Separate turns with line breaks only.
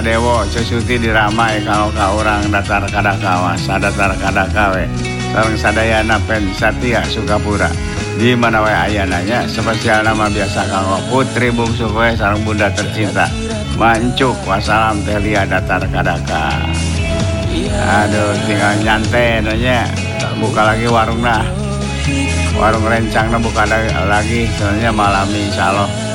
Dewo Cusuti diramai kalau ka orang datar kadakawa sadatar kadakawe sareng sadayana pen Satya Sukapura di mana wae ayananya spesial nama biasa kanggo putri bungsu kowe sareng bunda tercinta Mancuk wassalam teh Lia datar kadaka. Aduh tinggal nyantai nya buka lagi warung rencangna buka lagi soalnya malam insyaallah